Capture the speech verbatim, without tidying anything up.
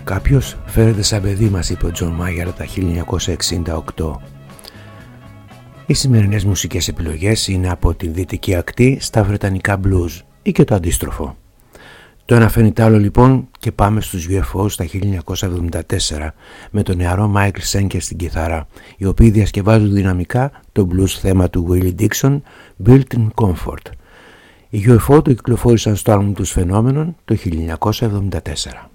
Κάποιος φέρεται σαν παιδί, μας είπε ο Τζον Μάγερ τα χίλια εννιακόσια εξήντα οκτώ. Οι σημερινές μουσικές επιλογές είναι από την δυτική ακτή στα βρετανικά blues ή και το αντίστροφο. Το ένα φαίνει τ' άλλο λοιπόν και πάμε στους γιου εφ ο στα χίλια εννιακόσια εβδομήντα τέσσερα με τον νεαρό Μάικλ Σένκερ στην κιθάρα, οι οποίοι διασκευάζουν δυναμικά το blues θέμα του Willie Dixon, Built in Comfort. Οι γιου εφ ο το κυκλοφόρησαν στο άλμπουμ τους Φαινόμενον το χίλια εννιακόσια εβδομήντα τέσσερα.